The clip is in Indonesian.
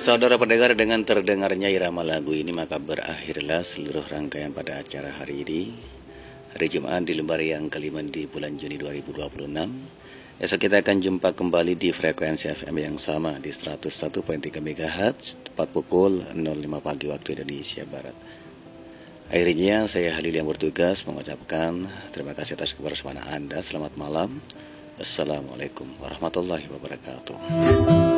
Saudara pendengar, dengan terdengarnya irama lagu ini maka berakhirlah seluruh rangkaian pada acara hari ini, hari Jumat di lembar yang kelima di bulan Juni 2026. Esok kita akan jumpa kembali di frekuensi FM yang sama di 101.3 MHz tepat pukul 05 pagi waktu Indonesia Barat. Akhirnya saya Halil yang bertugas mengucapkan terima kasih atas kebersamaan Anda. Selamat malam. Assalamualaikum warahmatullahi wabarakatuh.